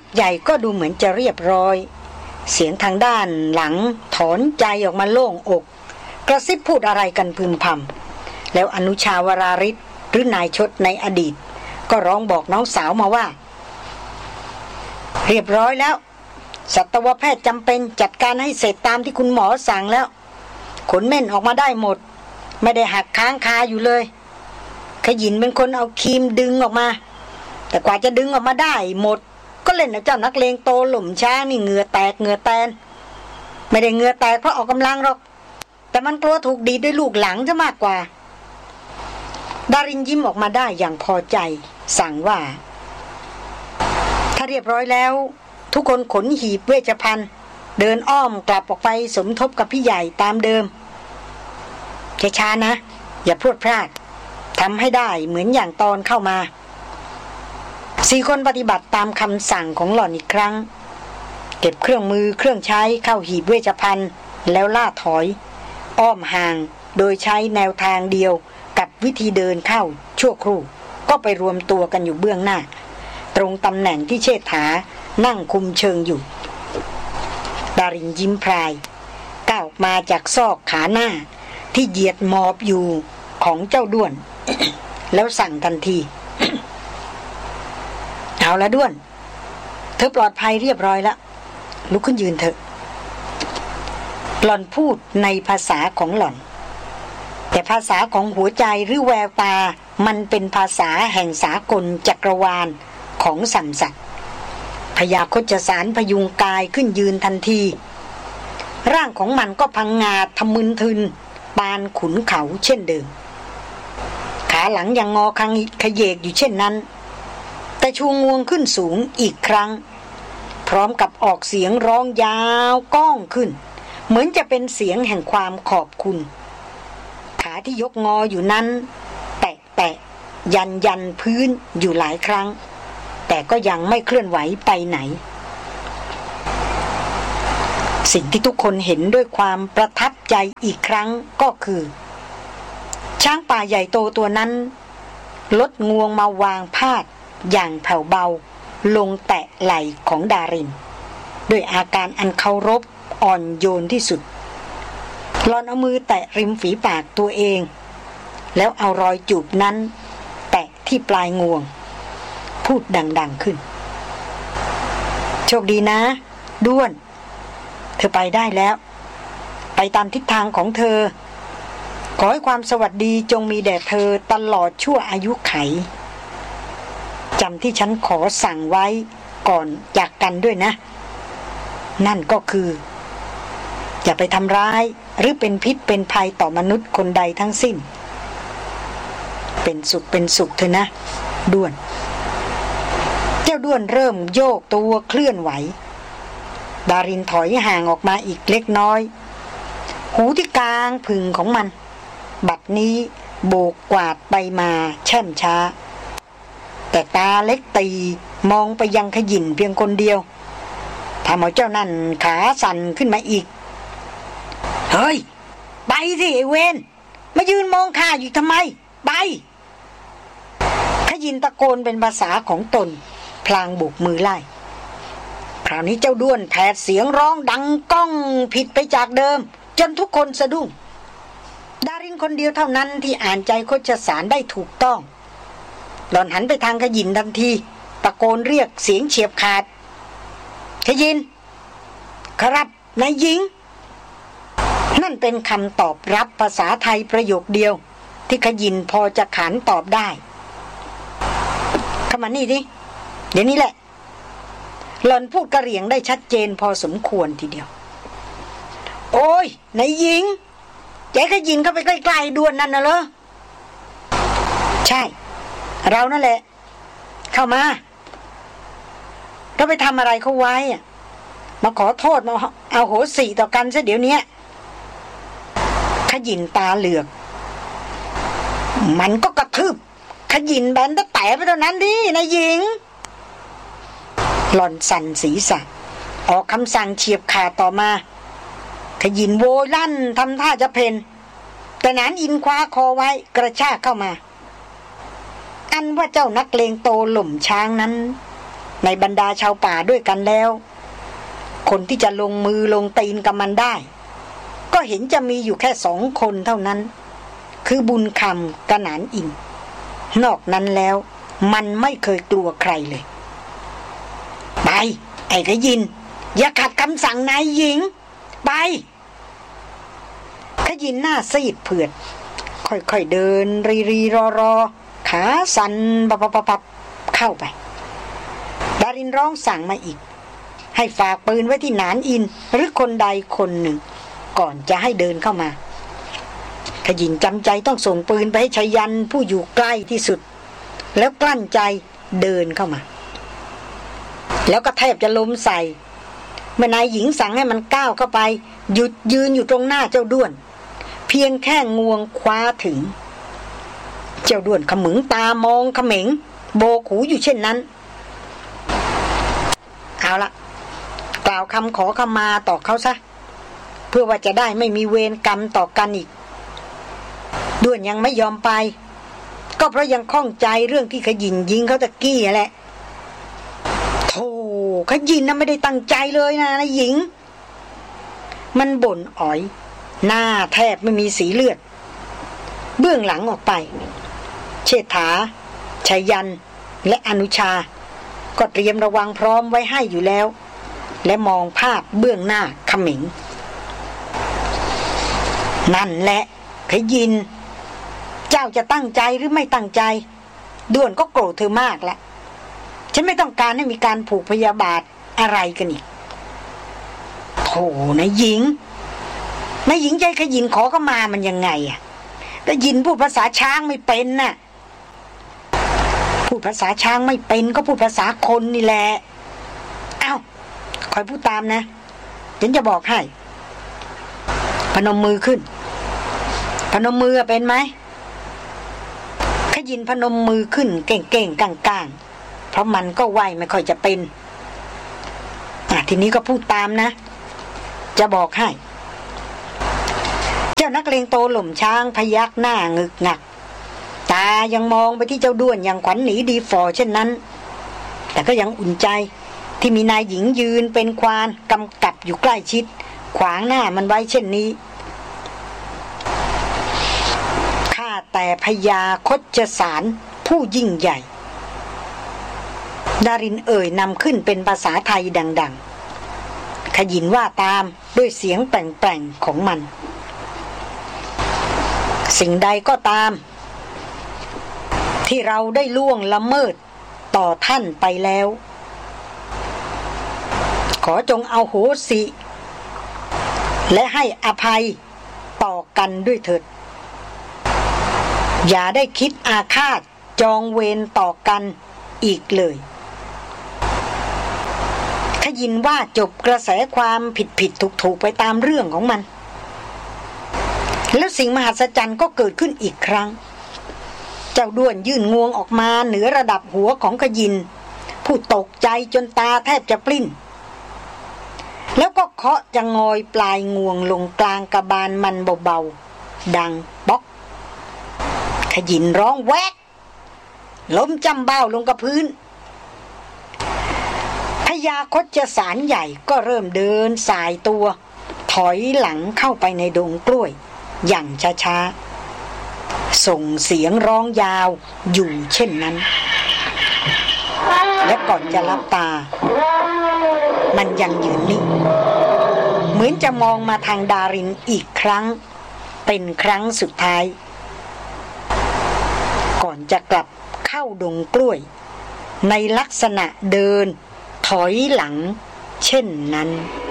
ใหญ่ก็ดูเหมือนจะเรียบร้อยเสียงทางด้านหลังถอนใจออกมาโล่งอกกระซิบพูดอะไรกันพึมพำแล้วอนุชาวราริศหรือนายชดในอดีตก็ร้องบอกน้องสาวมาว่าเรียบร้อยแล้วสัตวแพทย์จำเป็นจัดการให้เสร็จตามที่คุณหมอสั่งแล้วขนเม่นออกมาได้หมดไม่ได้หักค้างคาอยู่เลยขยินเป็นคนเอาครีมดึงออกมาแต่กว่าจะดึงออกมาได้หมดก็เล่นกับเจ้านักเลงโตหล่มช้างนี่เหงื่อแตกเหงื่อแตนไม่ได้เหงื่อแตกเพราะออกกำลังหรอกแต่มันกลัวถูกดีดด้วยลูกหลังซะมากกว่าดารินยิ้มออกมาได้อย่างพอใจสั่งว่าถ้าเรียบร้อยแล้วทุกคนขนหีบเวชภัณฑ์เดินอ้อมกลับออกไปสมทบกับพี่ใหญ่ตามเดิมช้าๆนะอย่าพรวดพลาดทำให้ได้เหมือนอย่างตอนเข้ามา4 คนปฏิบัติตามคำสั่งของหล่อนอีกครั้งเก็บเครื่องมือเครื่องใช้เข้าหีบเวชภัณฑ์แล้วล่าถอยอ้อมห่างโดยใช้แนวทางเดียวกับวิธีเดินเข้าชั่วครู่ก็ไปรวมตัวกันอยู่เบื้องหน้าตรงตำแหน่งที่เชษฐานั่งคุมเชิงอยู่ดารินยิ้มพรายก้าวมาจากซอกขาหน้าที่เหยียดหมอบอยู่ของเจ้าด้วน แล้วสั่งทันที เอาละด้วนเธอปลอดภัยเรียบร้อยแล้วลุกขึ้นยืนเถอะหล่อนพูดในภาษาของหล่อนแต่ภาษาของหัวใจหรือแววตามันเป็นภาษาแห่งสากลจักรวาลของสัมสัตว์พญาโคจสารพยุงกายขึ้นยืนทันทีร่างของมันก็พังงาทะมึนทึนปานขุนเขาเช่นเดิมขาหลังยังงอขยเยกอยู่เช่นนั้นแต่ชูงวงขึ้นสูงอีกครั้งพร้อมกับออกเสียงร้องยาวก้องขึ้นเหมือนจะเป็นเสียงแห่งความขอบคุณขาที่ยกงออยู่นั้นแตะยันพื้นอยู่หลายครั้งแต่ก็ยังไม่เคลื่อนไหวไปไหนสิ่งที่ทุกคนเห็นด้วยความประทับใจอีกครั้งก็คือช้างป่าใหญ่โตตัวนั้นลดงวงมาวางพาดอย่างแผ่วเบาลงแตะไหล่ของดารินด้วยอาการอันเคารพอ่อนโยนที่สุดหล่อนเอามือแตะริมฝีปากตัวเองแล้วเอารอยจูบนั้นแตะที่ปลายงวงพูดดังๆขึ้นโชคดีนะด้วนเธอไปได้แล้วไปตามทิศทางของเธอขอให้ความสวัสดีจงมีแด่เธอตลอดชั่วอายุไขจำที่ฉันขอสั่งไว้ก่อนจากกันด้วยนะนั่นก็คืออย่าไปทำร้ายหรือเป็นพิษเป็นภัยต่อมนุษย์คนใดทั้งสิ้นเป็นสุขเถอะนะด้วนเจ้าด้วนเริ่มโยกตัวเคลื่อนไหวดารินถอยห่างออกมาอีกเล็กน้อยหูที่กลางพึงของมันบัดนี้โบกกวาดไปมาแช่มช้าแต่ตาเล็กตีมองไปยังขยินเพียงคนเดียวทำเอาเจ้านั่นขาสั่นขึ้นมาอีกเฮ้ยไปสิไอ้เวนมายืนมองข้าอยู่ทำไมไปขยินตะโกนเป็นภาษาของตนพลางโบกมือไล่คราวนี้เจ้าด้วนแผดเสียงร้องดังก้องผิดไปจากเดิมจนทุกคนสะดุ้งดารินคนเดียวเท่านั้นที่อ่านใจโคชสารได้ถูกต้องหล่อนหันไปทางขยินทันทีตะโกนเรียกเสียงเฉียบขาดขยินครับนายหญิงนั่นเป็นคำตอบรับภาษาไทยประโยคเดียวที่ขยินพอจะขานตอบได้เข้ามานี่ดิเดี๋ยวนี้แหละหล่อนพูดกระเหรี่ยงได้ชัดเจนพอสมควรทีเดียวโอ้ยนายหญิงแกขยินเข้าไปใกล้ๆด่วนนั่นน่ะเหรอใช่เรานั่นแหละเข้ามาเราไปทำอะไรเขาไว้มาขอโทษมาเอาโหสิต่อกันซะเดี๋ยวนี้ขยินตาเหลือกมันก็กระทืบขยินแบนแต่ไปเท่านั้นดินายหญิงหล่อนสั่นศีรษะออกคำสั่งเฉียบขาดต่อมาขยินโวยลั่นทำท่าจะเพนแต่นานอินคว้าคอไว้กระชากเข้ามาอันว่าเจ้านักเลงโตหล่มช้างนั้นในบรรดาชาวป่าด้วยกันแล้วคนที่จะลงมือลงตีนกับมันได้ก็เห็นจะมีอยู่แค่2 คนเท่านั้นคือบุญคำกับหนานอินนอกนั้นแล้วมันไม่เคยกลัวใครเลยไปไอ้กระยินอย่าขัดคำสั่งนายหญิงไปขยินหน้าซีดเผือดค่อยๆเดินรีรอขาสั่นปับเข้าไปดารินร้องสั่งมาอีกให้ฝากปืนไว้ที่หนานอินหรือคนใดคนหนึ่งก่อนจะให้เดินเข้ามาขยินจำใจต้องส่งปืนไปให้ชยันผู้อยู่ใกล้ที่สุดแล้วกลั้นใจเดินเข้ามาแล้วก็แทบจะล้มใส่เมื่อนายหญิงสั่งให้มันก้าวเข้าไปหยุดยืนอยู่ตรงหน้าเจ้าด้วนเพียงแค่งวงคว้าถึงเจ้าด้วนขมึงตามองเขม็งโบกหูอยู่เช่นนั้นเอาละกล่าวคำขอขมาต่อเขาซะเพื่อว่าจะได้ไม่มีเวรกรรมต่อกันอีกด้วนยังไม่ยอมไปก็เพราะยังข้องใจเรื่องที่ขยินยิงเขาตะกี้แหละโธ่ขยินน่ะไม่ได้ตั้งใจเลยนะนายหญิงมันบ่นอ๋อยหน้าแทบไม่มีสีเลือดเบื้องหลังออกไปเชษฐาชัยยันและอนุชาก็เตรียมระวังพร้อมไว้ให้อยู่แล้วและมองภาพเบื้องหน้าเขม็งนั่นแหละขยินเจ้าจะตั้งใจหรือไม่ตั้งใจด้วนก็โกรธเธอมากแล้วฉันไม่ต้องการให้มีการผูกพยาบาทอะไรกันอีกโธ่นายหญิงใจขยินขอเข้ามามันยังไงอ่ะแต่ยินพูดภาษาช้างไม่เป็นน่ะพูดภาษาช้างไม่เป็นก็พูดภาษาคนนี่แหละเอ้าคอยพูดตามนะฉันจะบอกให้พนมมือขึ้นพนมมือเป็นไหมขยินพนมมือขึ้นเก่งๆก้างๆเพราะมันก็ไหวไม่ค่อยจะเป็นทีนี้ก็พูดตามนะจะบอกให้เจ้านักเลงโตหล่มช้างพยักหน้างึกงักตายังมองไปที่เจ้าด้วนอย่างขวัญหนีดีฝ่อเช่นนั้นแต่ก็ยังอุ่นใจที่มีนายหญิงยืนเป็นควานกำกับอยู่ใกล้ชิดขวางหน้ามันไว้เช่นนี้ข้าแต่พญาคชสารผู้ยิ่งใหญ่ดารินเอ่ยนำขึ้นเป็นภาษาไทยดังๆขยินว่าตามด้วยเสียงแปลงๆของมันสิ่งใดก็ตามที่เราได้ล่วงละเมิดต่อท่านไปแล้วขอจงเอาโหสิและให้อภัยต่อกันด้วยเถิดอย่าได้คิดอาฆาตจองเวรต่อกันอีกเลยขยินว่าจบกระแสความผิดถูกไปตามเรื่องของมันแล้วสิ่งมหัศจรรย์ก็เกิดขึ้นอีกครั้งเจ้าด้วนยื่นงวงออกมาเหนือระดับหัวของขยินผู้ตกใจจนตาแทบจะปลิ้นแล้วก็เคาะจะงอยปลายงวงลงกลางกระบาลมันเบาๆดังป๊อกขยินร้องแวกล้มจำเบ้าลงกับพื้นพญาคชสารใหญ่ก็เริ่มเดินสายตัวถอยหลังเข้าไปในดงกล้วยอย่างช้าๆส่งเสียงร้องยาวอยู่เช่นนั้นและก่อนจะลับตามันยังยืนนิ่งเหมือนจะมองมาทางดารินอีกครั้งเป็นครั้งสุดท้ายก่อนจะกลับเข้าดงกล้วยในลักษณะเดินถอยหลังเช่นนั้น